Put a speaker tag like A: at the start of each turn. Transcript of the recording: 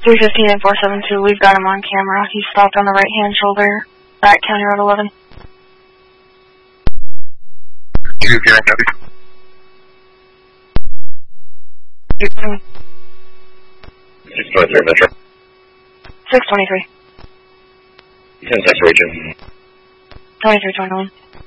A: 315 and 472, we've got him on camera. He's stopped on the right-hand shoulder at County Road 11.
B: You can copy. 623 Metro.
A: 623.
B: 10 Central Region.
A: 2321.